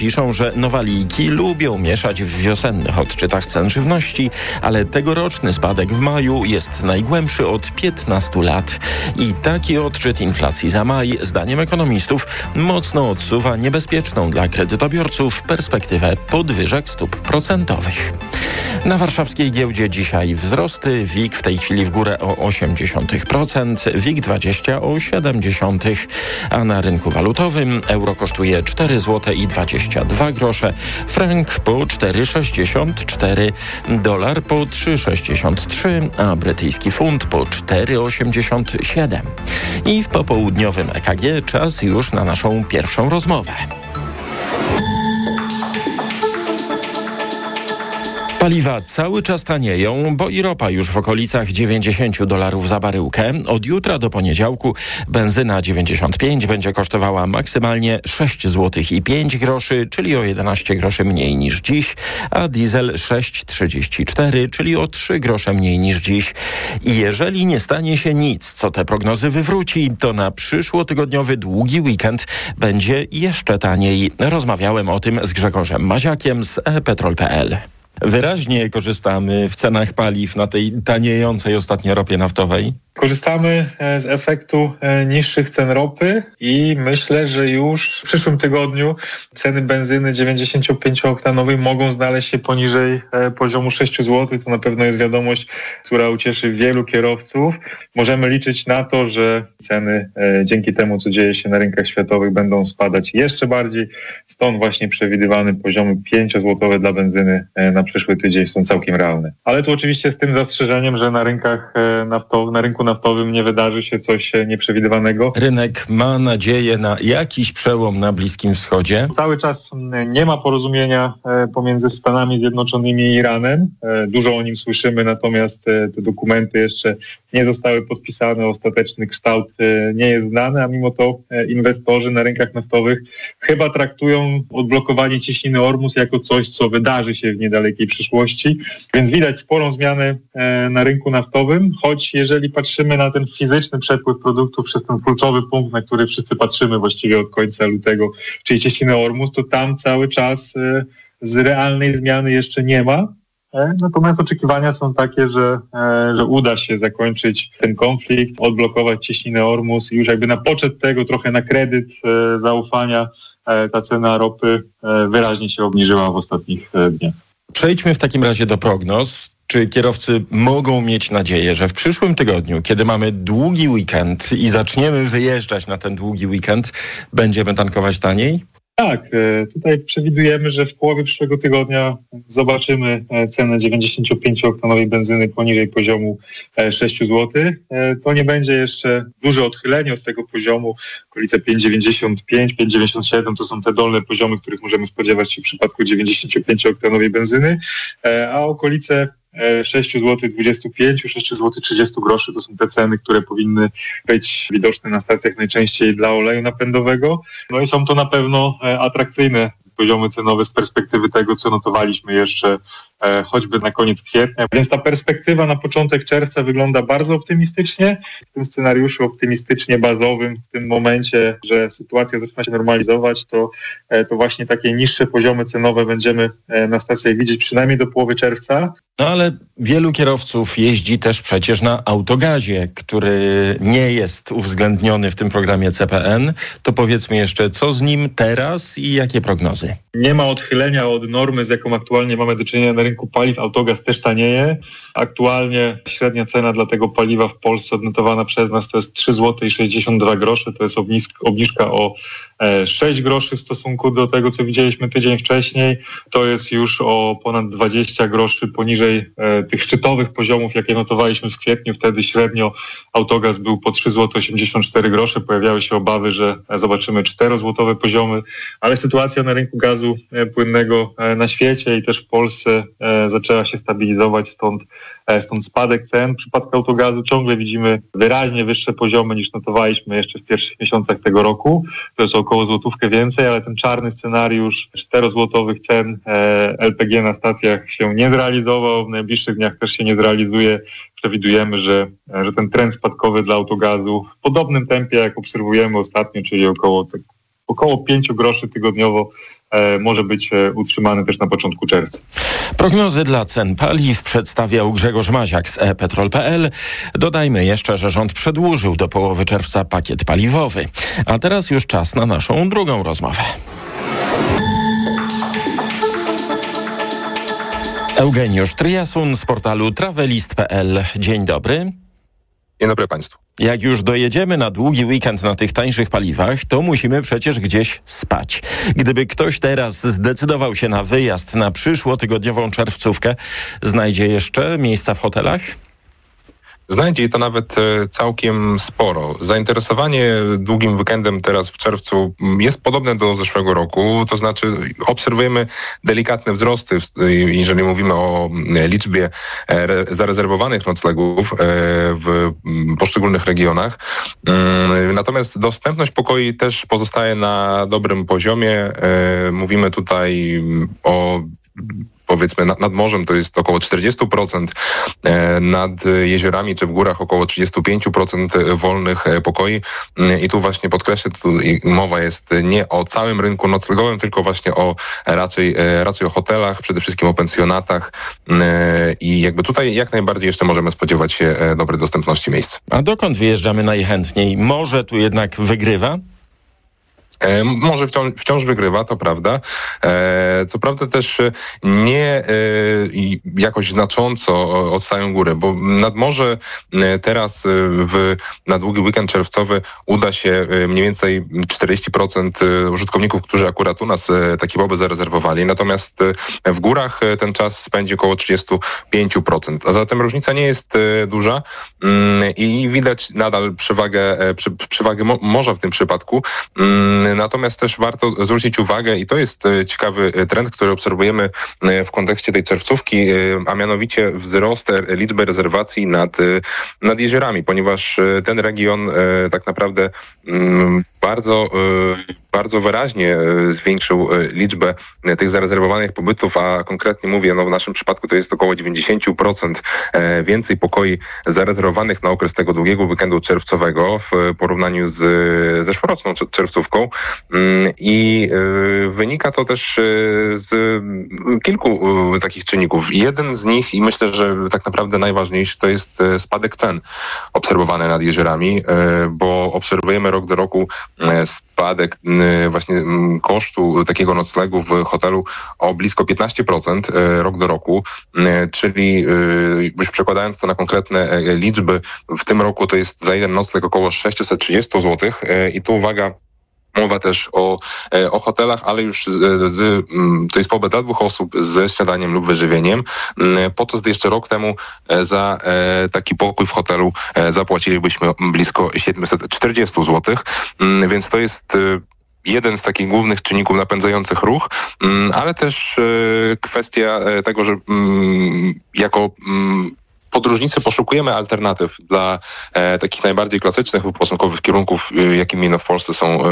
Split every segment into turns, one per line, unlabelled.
Piszą, że Nowaliki lubią mieszać w wiosennych odczytach cen żywności, ale tegoroczny spadek w maju jest najgłębszy od 15 lat. I taki odczyt inflacji za maj, zdaniem ekonomistów, mocno odsuwa niebezpieczną dla kredytobiorców perspektywę podwyżek stóp procentowych. Na warszawskiej giełdzie dzisiaj wzrosty. WIG w tej chwili w górę o 0,8%, WIG20 o 0,7%, a na rynku walutowym euro kosztuje 4,22 zł, frank po 4,64, dolar po 3,63, a brytyjski funt po 4,87. I w popołudniowym EKG czas już na naszą pierwszą rozmowę. Paliwa cały czas tanieją, bo i ropa już w okolicach $90 za baryłkę. Od jutra do poniedziałku benzyna 95 będzie kosztowała maksymalnie 6,05 zł, czyli o 11 groszy mniej niż dziś, a diesel 6,34, czyli o 3 grosze mniej niż dziś. I jeżeli nie stanie się nic, co te prognozy wywróci, to na przyszłotygodniowy długi weekend będzie jeszcze taniej. Rozmawiałem o tym z Grzegorzem Maziakiem z ePetrol.pl. Wyraźnie korzystamy w cenach paliw na tej taniejącej ostatnio ropie naftowej.
Korzystamy z efektu niższych cen ropy i myślę, że już w przyszłym tygodniu ceny benzyny 95-oktanowej mogą znaleźć się poniżej poziomu 6 zł. To na pewno jest wiadomość, która ucieszy wielu kierowców. Możemy liczyć na to, że ceny dzięki temu, co dzieje się na rynkach światowych, będą spadać jeszcze bardziej. Stąd właśnie przewidywane poziomy 5-złotowe dla benzyny na przyszły tydzień są całkiem realne. Ale tu oczywiście z tym zastrzeżeniem, że na rynkach naftowych, na rynku naftowym nie wydarzy się coś nieprzewidywanego.
Rynek ma nadzieję na jakiś przełom na Bliskim Wschodzie.
Cały czas nie ma porozumienia pomiędzy Stanami Zjednoczonymi i Iranem. Dużo o nim słyszymy, natomiast te dokumenty jeszcze nie zostały podpisane. Ostateczny kształt nie jest znany, a mimo to inwestorzy na rynkach naftowych chyba traktują odblokowanie cieśniny Ormus jako coś, co wydarzy się w niedalekiej przyszłości. Więc widać sporą zmianę na rynku naftowym, choć jeżeli patrzymy na ten fizyczny przepływ produktów przez ten kluczowy punkt, na który wszyscy patrzymy właściwie od końca lutego, czyli cieśninę Ormus, to tam cały czas z realnej zmiany jeszcze nie ma. Natomiast oczekiwania są takie, że uda się zakończyć ten konflikt, odblokować cieśninę Ormus i już jakby na poczet tego, trochę na kredyt zaufania, ta cena ropy wyraźnie się obniżyła w ostatnich dniach.
Przejdźmy w takim razie do prognoz. Czy kierowcy mogą mieć nadzieję, że w przyszłym tygodniu, kiedy mamy długi weekend i zaczniemy wyjeżdżać na ten długi weekend, będziemy tankować taniej?
Tak, tutaj przewidujemy, że w połowie przyszłego tygodnia zobaczymy cenę 95-oktanowej benzyny poniżej poziomu 6 zł. To nie będzie jeszcze duże odchylenie od tego poziomu. Okolice 5,95, 5,97 to są te dolne poziomy, których możemy spodziewać się w przypadku 95-oktanowej benzyny, a okolice 6 zł 25, 6 zł 30 groszy to są te ceny, które powinny być widoczne na stacjach najczęściej dla oleju napędowego. No i są to na pewno atrakcyjne poziomy cenowe z perspektywy tego, co notowaliśmy jeszcze choćby na koniec kwietnia. Więc ta perspektywa na początek czerwca wygląda bardzo optymistycznie. W tym scenariuszu optymistycznie bazowym w tym momencie, że sytuacja zaczyna się normalizować, to właśnie takie niższe poziomy cenowe będziemy na stacjach widzieć przynajmniej do połowy czerwca.
No ale wielu kierowców jeździ też przecież na autogazie, który nie jest uwzględniony w tym programie CPN. To powiedzmy jeszcze, co z nim teraz i jakie prognozy?
Nie ma odchylenia od normy, z jaką aktualnie mamy do czynienia na rynku paliw. Autogaz też tanieje. Aktualnie średnia cena dla tego paliwa w Polsce odnotowana przez nas to jest 3,62 zł. To jest obniżka o 6 groszy w stosunku do tego, co widzieliśmy tydzień wcześniej. To jest już o ponad 20 groszy poniżej tych szczytowych poziomów, jakie notowaliśmy w kwietniu. Wtedy średnio autogaz był po 3,84 zł. Pojawiały się obawy, że zobaczymy 4-złotowe poziomy, ale sytuacja na rynku gazu płynnego na świecie i też w Polsce zaczęła się stabilizować, stąd spadek cen. W przypadku autogazu ciągle widzimy wyraźnie wyższe poziomy niż notowaliśmy jeszcze w pierwszych miesiącach tego roku. To jest około złotówkę więcej, ale ten czarny scenariusz 4-złotowych cen LPG na stacjach się nie zrealizował. W najbliższych dniach też się nie zrealizuje. Przewidujemy, że ten trend spadkowy dla autogazu w podobnym tempie, jak obserwujemy ostatnio, czyli około 5 groszy tygodniowo, może być utrzymany też na początku czerwca.
Prognozy dla cen paliw przedstawiał Grzegorz Maziak z ePetrol.pl. Dodajmy jeszcze, że rząd przedłużył do połowy czerwca pakiet paliwowy. A teraz już czas na naszą drugą rozmowę. Eugeniusz Triasun z portalu travelist.pl. Dzień dobry.
Dzień dobry Państwu.
Jak już dojedziemy na długi weekend na tych tańszych paliwach, to musimy przecież gdzieś spać. Gdyby ktoś teraz zdecydował się na wyjazd na przyszłotygodniową czerwcówkę, znajdzie jeszcze miejsca w hotelach?
Znajdzie to nawet całkiem sporo. Zainteresowanie długim weekendem teraz w czerwcu jest podobne do zeszłego roku, to znaczy obserwujemy delikatne wzrosty, jeżeli mówimy o liczbie zarezerwowanych noclegów w poszczególnych regionach. Natomiast dostępność pokoi też pozostaje na dobrym poziomie. Mówimy tutaj o powiedzmy nad morzem to jest około 40%, nad jeziorami czy w górach około 35% wolnych pokoi. I tu właśnie podkreślę, tu mowa jest nie o całym rynku noclegowym, tylko właśnie o raczej o hotelach, przede wszystkim o pensjonatach i jakby tutaj jak najbardziej jeszcze możemy spodziewać się dobrej dostępności miejsc.
A dokąd wyjeżdżamy najchętniej? Morze tu jednak wygrywa?
Może wciąż wygrywa, to prawda. Co prawda też nie jakoś znacząco odstają górę, bo nad morze teraz na długi weekend czerwcowy uda się mniej więcej 40% użytkowników, którzy akurat u nas taki pobyt zarezerwowali. Natomiast w górach ten czas spędzi około 35%. A zatem różnica nie jest duża i widać nadal przewagę morza w tym przypadku. Natomiast też warto zwrócić uwagę i to jest ciekawy trend, który obserwujemy w kontekście tej czerwcówki, a mianowicie wzrost liczby rezerwacji nad jeziorami, ponieważ ten region tak naprawdę bardzo wyraźnie zwiększył liczbę tych zarezerwowanych pobytów, a konkretnie mówię, w naszym przypadku to jest około 90% więcej pokoi zarezerwowanych na okres tego długiego weekendu czerwcowego w porównaniu z zeszłoroczną czerwcówką i wynika to też z kilku takich czynników. Jeden z nich i myślę, że tak naprawdę najważniejszy to jest spadek cen obserwowany nad jeziorami, bo obserwujemy rok do roku spadek właśnie kosztu takiego noclegu w hotelu o blisko 15% rok do roku, czyli już przekładając to na konkretne liczby, w tym roku to jest za jeden nocleg około 630 zł i tu uwaga, mowa też o hotelach, ale już to jest pobyt dla 2 osób ze śniadaniem lub wyżywieniem. Podczas gdy jeszcze rok temu za taki pokój w hotelu zapłacilibyśmy blisko 740 zł, więc to jest jeden z takich głównych czynników napędzających ruch, ale też kwestia tego, że jako podróżnicy poszukujemy alternatyw dla takich najbardziej klasycznych uposadkowych kierunków, jakimi w Polsce są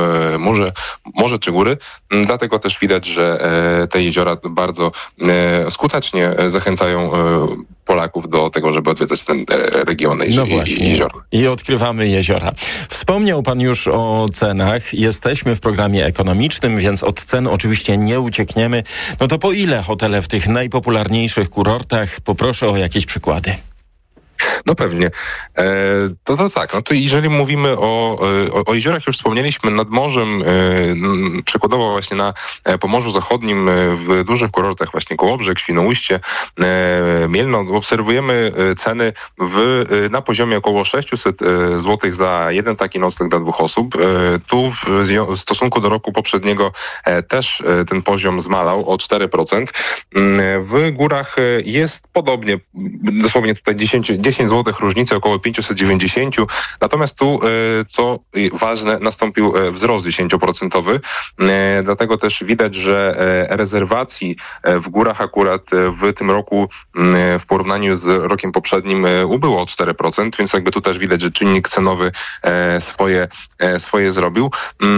morze czy góry. Dlatego też widać, że te jeziora bardzo skutecznie zachęcają Polaków do tego, żeby odwiedzać ten region i jezior.
I odkrywamy jeziora. Wspomniał Pan już o cenach. Jesteśmy w programie ekonomicznym, więc od cen oczywiście nie uciekniemy. No to po ile hotele w tych najpopularniejszych kurortach? Poproszę o jakieś przykłady.
No pewnie. To tak. No to jeżeli mówimy o jeziorach, już wspomnieliśmy, nad morzem, przykładowo właśnie na Pomorzu Zachodnim, w dużych kurortach, właśnie Kołobrzeg, Świnoujście, Mielno, obserwujemy ceny na poziomie około 600 zł za jeden taki nocleg dla 2 osób. Tu w stosunku do roku poprzedniego też ten poziom zmalał o 4%. W górach jest podobnie, dosłownie tutaj 10 zł różnicy, około 590. Natomiast tu, co ważne, nastąpił wzrost 10%. Dlatego też widać, że rezerwacji w górach akurat w tym roku w porównaniu z rokiem poprzednim ubyło o 4%, więc jakby tu też widać, że czynnik cenowy swoje zrobił.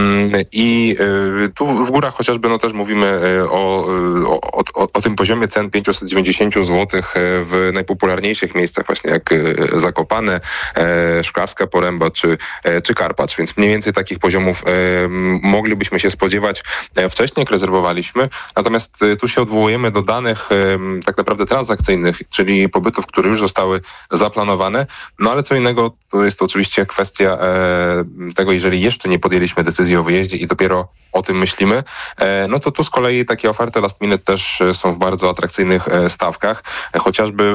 I tu w górach chociażby też mówimy o tym poziomie cen 590 zł w najpopularniejszych miejscach, właśnie jak Zakopane, Szklarska Poręba czy Karpacz, więc mniej więcej takich poziomów moglibyśmy się spodziewać wcześniej, jak rezerwowaliśmy. Natomiast tu się odwołujemy do danych tak naprawdę transakcyjnych, czyli pobytów, które już zostały zaplanowane. No ale co innego to jest oczywiście kwestia tego, jeżeli jeszcze nie podjęliśmy decyzji o wyjeździe i dopiero o tym myślimy, no to tu z kolei takie oferty last minute też są w bardzo atrakcyjnych stawkach. Chociażby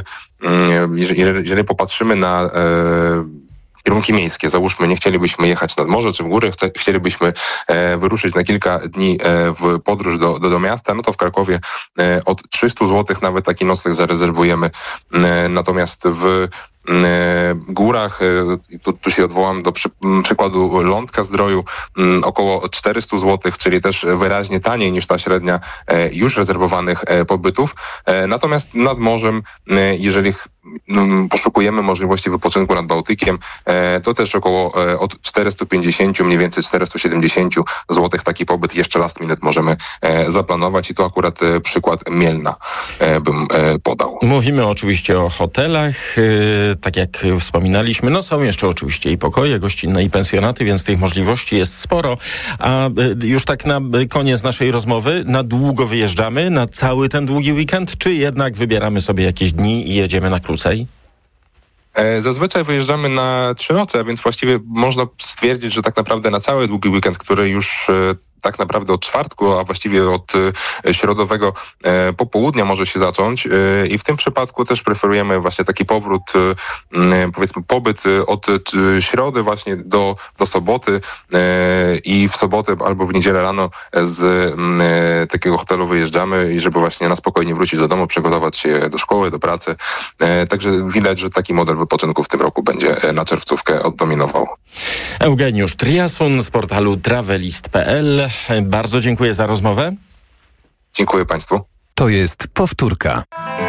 jeżeli popatrzymy na kierunki miejskie, załóżmy, nie chcielibyśmy jechać nad morze czy w góry, chcielibyśmy wyruszyć na kilka dni w podróż do miasta, no to w Krakowie od 300 zł nawet taki nocleg zarezerwujemy. Natomiast w górach, tu się odwołam do przykładu Lądka-Zdroju, około 400 zł, czyli też wyraźnie taniej niż ta średnia już rezerwowanych pobytów. Natomiast nad morzem, jeżeli poszukujemy możliwości wypoczynku nad Bałtykiem, to też około od 450, mniej więcej 470 zł taki pobyt jeszcze last minute możemy zaplanować i to akurat przykład Mielna bym podał.
Mówimy oczywiście o hotelach, tak jak wspominaliśmy, no są jeszcze oczywiście i pokoje gościnne i pensjonaty, więc tych możliwości jest sporo. A już tak na koniec naszej rozmowy, na długo wyjeżdżamy, na cały ten długi weekend, czy jednak wybieramy sobie jakieś dni i jedziemy na krócej?
Zazwyczaj wyjeżdżamy na 3 noce, a więc właściwie można stwierdzić, że tak naprawdę na cały długi weekend, który już tak naprawdę od czwartku, a właściwie od środowego popołudnia może się zacząć i w tym przypadku też preferujemy właśnie taki powrót, powiedzmy pobyt od środy właśnie do soboty i w sobotę albo w niedzielę rano z takiego hotelu wyjeżdżamy i żeby właśnie na spokojnie wrócić do domu, przygotować się do szkoły, do pracy. Także widać, że taki model wypoczynku w tym roku będzie na czerwcówkę dominował.
Eugeniusz Triasun z portalu travelist.pl. Bardzo dziękuję za rozmowę.
Dziękuję Państwu.
To jest powtórka.